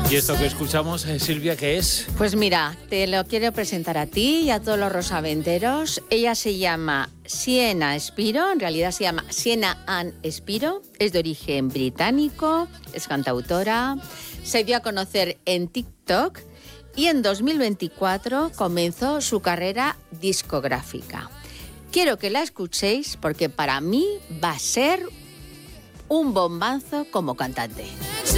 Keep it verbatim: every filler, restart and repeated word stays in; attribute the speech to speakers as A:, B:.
A: ¿Y esto que escuchamos, eh, Silvia, qué es?
B: Pues mira, te lo quiero presentar a ti y a todos los rosaventeros. Ella se llama Sienna Spiro, en realidad se llama Sienna Ann Spiro, es de origen británico, es cantautora, se dio a conocer en TikTok y en dos mil veinticuatro comenzó su carrera discográfica. Quiero que la escuchéis porque para mí va a ser un bombazo como cantante.